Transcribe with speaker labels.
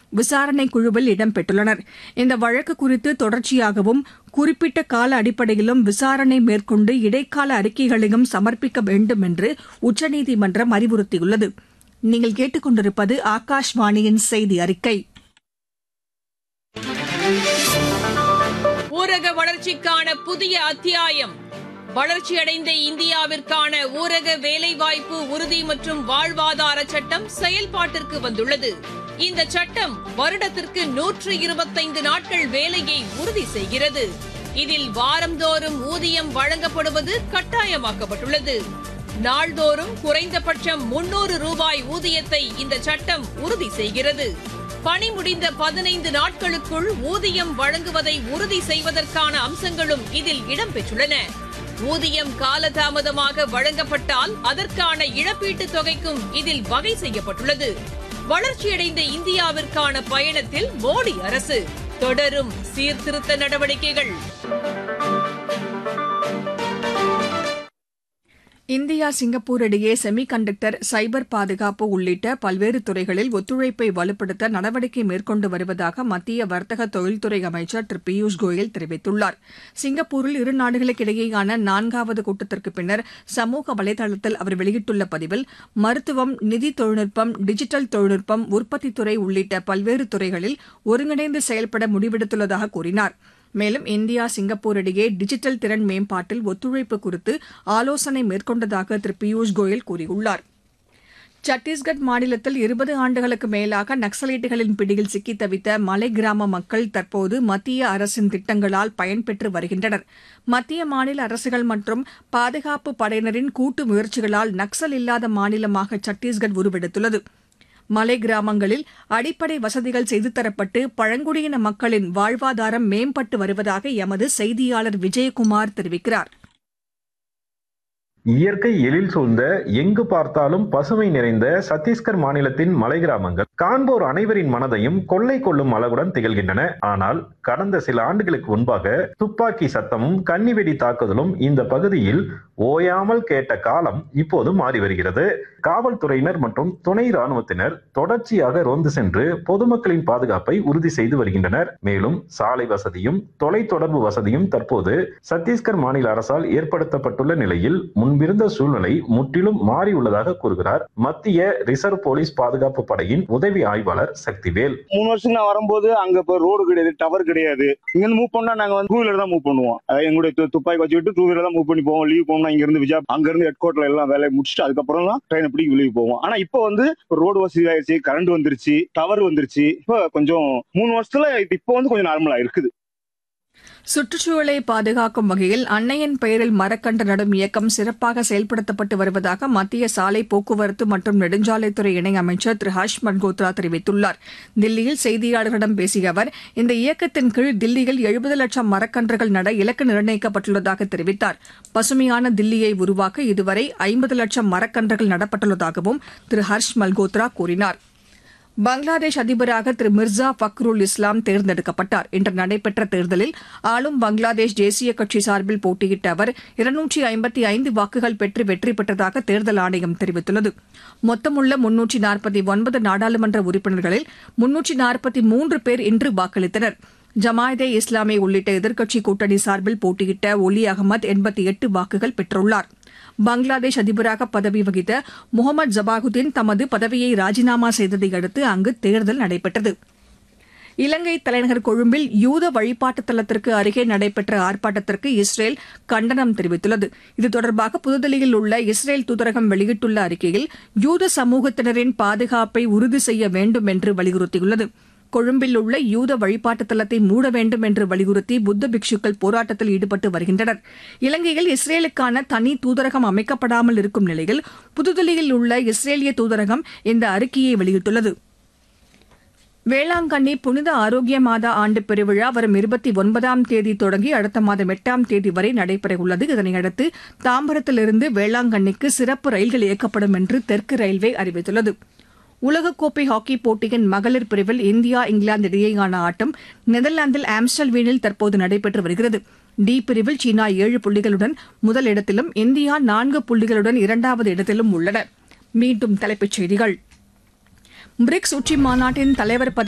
Speaker 1: விசாரணை குழுவில் இடம்பெற்றுள்ளனர். இந்த வழக்கு குறித்து தொடர்ச்சியாகவும் குறிப்பிட்ட கால அடிப்படையிலும் விசாரணை மேற்கொண்டு இடைக்கால அறிக்கைகளையும் சமர்ப்பிக்க வேண்டும் என்று உச்சநீதிமன்றம் அறிவுறுத்தியுள்ளது. நீங்கள் கேட்டுக் கொண்டிருப்பது ஆகாஷ்வாணியின் செய்தி அறிக்கை.
Speaker 2: ஊரக வளர்ச்சிக்கான புதிய அத்தியாயம். வளர்ச்சியடைந்த இந்தியாவிற்கான ஊரக வேலைவாய்ப்பு உறுதி மற்றும் வாழ்வாதார சட்டம் செயல்பாட்டிற்கு வந்துள்ளது. இந்த சட்டம் வருடத்திற்கு 125 நாட்கள் வேலையை உறுதி செய்கிறது. இதில் வாரந்தோறும் ஊதியம் வழங்கப்படுவது கட்டாயமாக்கப்பட்டுள்ளது. நாள்தோறும் குறைந்தபட்சம் 300 ரூபாய் ஊதியத்தை இந்த சட்டம் உறுதி செய்கிறது. பணி முடிந்த 15 நாட்களுக்குள் ஊதியம் வழங்குவதை உறுதி செய்வதற்கான அம்சங்களும் இதில் இடம்பெற்றுள்ளன. ஊதியம் காலதாமதமாக வழங்கப்பட்டால் அதற்கான இழப்பீட்டுத் தொகைக்கும் இதில் வகை செய்யப்பட்டுள்ளது. வளர்ச்சியடைந்த இந்தியாவிற்கான பயணத்தில் மோடி அரசு தொடரும் சீர்திருத்த நடவடிக்கைகள்.
Speaker 1: இந்தியா சிங்கப்பூர் இடையே செமி கண்டக்டர், சைபர் பாதுகாப்பு உள்ளிட்ட பல்வேறு துறைகளில் ஒத்துழைப்பை வலுப்படுத்த நடவடிக்கை மேற்கொண்டு வருவதாக மத்திய வர்த்தக தொழில்துறை அமைச்சர் திரு பியூஷ் கோயல் தெரிவித்துள்ளார். சிங்கப்பூரில் இரு நாடுகளுக்கிடையேயான 4வது கூட்டத்திற்கு பின்னர் சமூக வலைதளத்தில் அவர் வெளியிட்டுள்ள பதிவில், மருத்துவம், நிதி தொழில்நுட்பம், டிஜிட்டல் தொழில்நுட்பம், உற்பத்தித்துறை உள்ளிட்ட பல்வேறு துறைகளில் ஒருங்கிணைந்து செயல்பட முடிவெடுத்துள்ளதாக கூறினார். மேலும் இந்தியா சிங்கப்பூர் இடையே டிஜிட்டல் திறன் மேம்பாட்டில் ஒத்துழைப்பு குறித்து ஆலோசனை மேற்கொண்டதாக திரு பியூஷ் கோயல் கூறியுள்ளார். சத்தீஸ்கட் மாநிலத்தில் 20 ஆண்டுகளுக்கு மேலாக நக்சலைட்டுகளின் பிடியில் சிக்கித் தவித்த மலை கிராம மக்கள் தற்போது மத்திய அரசின் திட்டங்களால் பயன்பெற்று வருகின்றனர். மத்திய மாநில அரசுகள் மற்றும் பாதுகாப்பு படையினரின் கூட்டு முயற்சிகளால் நக்சல் இல்லாத மாநிலமாக சத்தீஸ்கட் உருவெடுத்துள்ளது. மலை கிராமங்களில் அடிப்படை வசதிகள் செய்து தரப்பட்டு பழங்குடியின மக்களின் வாழ்வாதாரம் மேம்பட்டு வருவதாக எமது செய்தியாளர் விஜயகுமார் தெரிவிக்கிறார்.
Speaker 3: இயற்கை எழில் சூழ்ந்த எங்கு பார்த்தாலும் பசுமை நிறைந்த சத்தீஸ்கர் மாநிலத்தின் மலை கிராமங்கள் காண்போர் அனைவரின் மனதையும் கொள்ளை கொள்ளும் அளவுடன் திகழ்கின்றன. ஆனால் கடந்த சில ஆண்டுகளுக்கு முன்பாக துப்பாக்கி சத்தமும் கன்னிவெடி தாக்குதலும் இந்த பகுதியில் ஓயாமல் கேட்ட காலம் இப்போது மாறி வருகிறது. காவல்துறையினர் மற்றும் துணை ராணுவத்தினர் தொடர்ச்சியாக ரோந்து சென்று பொதுமக்களின் பாதுகாப்பை உறுதி செய்து வருகின்றனர். மேலும் சாலை வசதியும் தொலைத்தொடர்பு வசதியும் தற்போது சத்தீஸ்கர் மாநில அரசால் ஏற்படுத்தப்பட்டுள்ள நிலையில் முன்பிருந்த சூழ்நிலை முற்றிலும் மாறியுள்ளதாக கூறுகிறார் மத்திய ரிசர்வ் போலீஸ் பாதுகாப்பு படையின் உதவி ஆய்வாளர் சக்திவேல்.
Speaker 4: 3 வருஷம் நான் வரும்போது அங்க இப்ப ரோடு கிடையாது, டவர் கிடையாது. இங்க இருந்து மூவ் பண்ணா நாங்க வந்து 2 வீலர் தான் மூவ் பண்ணுவோம். எங்களுடைய துப்பாக்கி வச்சுக்கிட்டு 2 வீலர் தான் மூவ் பண்ணி போவோம். லீவ் போனோம்னா இங்க இருந்து அங்க இருந்து ஹெட் குவார்டர்ல எல்லாம் வேலையை முடிச்சுட்டு அதுக்கப்புறம் தான் ட்ரெயினை பிடிக்க வெளியே போவோம். ஆனா இப்ப வந்து ரோடு வசதி ஆயிடுச்சு, கரண்ட் வந்துருச்சு, டவர் வந்துருச்சு. இப்ப கொஞ்சம் 3 வருஷத்துல இப்ப வந்து கொஞ்சம் நார்மலா இருக்குது.
Speaker 1: சுற்றுச்சூழலை பாதுகாக்கும் வகையில் அன்னையின் பெயரில் மரக்கன்று நடும் இயக்கம் சிறப்பாக செயல்படுத்தப்பட்டு வருவதாக மத்திய சாலை போக்குவரத்து மற்றும் நெடுஞ்சாலைத்துறை இணையமைச்சர் திரு ஹர்ஷ் மல்கோத்ரா தெரிவித்துள்ளார். தில்லியில் செய்தியாளர்களிடம் பேசிய அவர், இந்த இயக்கத்தின் கீழ் தில்லியில் 70 லட்சம் மரக்கன்றுகள் நட இலக்கு நிர்ணயிக்கப்பட்டுள்ளதாக தெரிவித்தார். பசுமையான தில்லியை உருவாக்க இதுவரை 50 லட்சம் மரக்கன்றுகள் நடப்பட்டுள்ளதாகவும் திரு ஹர்ஷ் மல்கோத்ரா கூறினார். பங்களாதேஷ் அதிபராக திரு மிர்சா ஃபக்ருல் இஸ்லாம் தேர்ந்தெடுக்கப்பட்டார். இன்று நடைபெற்ற தேர்தலில் ஆளும் பங்களாதேஷ் தேசிய கட்சி சார்பில் போட்டியிட்ட அவர் 255 வாக்குகள் பெற்று வெற்றி பெற்றதாக தேர்தல் ஆணையம் தெரிவித்துள்ளது. மொத்தமுள்ள 349 நாடாளுமன்ற உறுப்பினர்களில் 343 பேர் இன்று வாக்களித்தனர். ஜமாயதே இஸ்லாமி உள்ளிட்ட எதிர்க்கட்சி கூட்டணி சார்பில் போட்டியிட்ட ஒலி அகமது 88 வாக்குகள் பெற்றுள்ளார். பங்களாதேஷ் அதிபராக பதவி வகித்த முகமது ஜபாகுதீன் தமது பதவியை ராஜினாமா செய்ததை அடுத்து அங்கு தேர்தல் நடைபெற்றது. இலங்கை தலைநகர் கொழும்பில் யூத வழிபாட்டு தலத்திற்கு அருகே நடைபெற்ற ஆர்ப்பாட்டத்திற்கு இஸ்ரேல் கண்டனம் தெரிவித்துள்ளது. இது தொடர்பாக புதுதில்லியில் உள்ள இஸ்ரேல் தூதரகம் வெளியிட்டுள்ள அறிக்கையில், யூத சமூகத்தினரின் பாதுகாப்பை உறுதி செய்ய வேண்டும் என்று வலியுறுத்தியுள்ளது. கொழும்பில் உள்ள யூத வழிபாட்டு தலத்தை மூட வேண்டும் என்று வலியுறுத்தி புத்த பிக்ஷுக்கள் போராட்டத்தில் ஈடுபட்டு வருகின்றனர். இலங்கையில் இஸ்ரேலுக்கான தனி தூதரகம் அமைக்கப்படாமல் இருக்கும் நிலையில் புதுதில்லியில் உள்ள இஸ்ரேலிய தூதரகம் இந்த அறிக்கையை வெளியிட்டுள்ளது. வேளாங்கண்ணி புனித ஆரோக்கிய மாதா ஆண்டு பெருவிழா வரும் 29ஆம் தேதி தொடங்கி அடுத்த மாதம் 8ஆம் தேதி வரை நடைபெறவுள்ளது. இதனையடுத்து தாம்பரத்திலிருந்து வேளாங்கண்ணிக்கு சிறப்பு ரயில்கள் இயக்கப்படும் என்று தெற்கு ரயில்வே அறிவித்துள்ளது. உலகக்கோப்பை ஹாக்கி போட்டியின் மகளிர் பிரிவில் இந்தியா இங்கிலாந்து இடையேயான ஆட்டம் நெதர்லாந்தில் ஆம்ஸ்டல்வீனில் தற்போது நடைபெற்று வருகிறது. டி பிரிவில் சீனா 7 புள்ளிகளுடன் முதலிடத்திலும் இந்தியா 4 புள்ளிகளுடன் 2வது இடத்திலும் உள்ளன. மீண்டும் தலைப்புச் செய்திகள். பிரிக்ஸ் உச்சி மாநாட்டின் தலைவர்